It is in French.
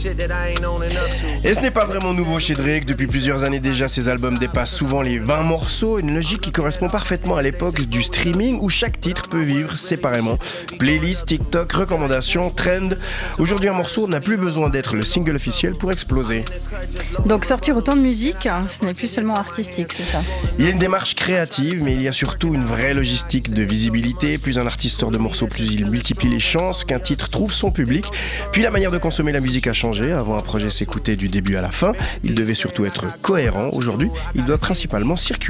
Et ce n'est pas vraiment nouveau chez Drake. Depuis plusieurs années déjà, ses albums dépassent souvent les 20 morceaux, une logique qui correspond parfaitement à l'époque du streaming où chaque titre peut vivre séparément. Playlist, TikTok, recommandations, trend. Aujourd'hui, un morceau n'a plus besoin d'être le single officiel pour exploser. Donc sortir autant de musique, ce n'est plus seulement artistique, c'est ça? Il y a une démarche créative, mais il y a surtout une vraie logistique de visibilité. Plus un artiste sort de morceaux, plus il multiplie les chances qu'un titre trouve son public. Puis la manière de consommer la musique a changé. Avant, un projet s'écoutait du début à la fin. Il devait surtout être cohérent. Aujourd'hui, il doit principalement circuler.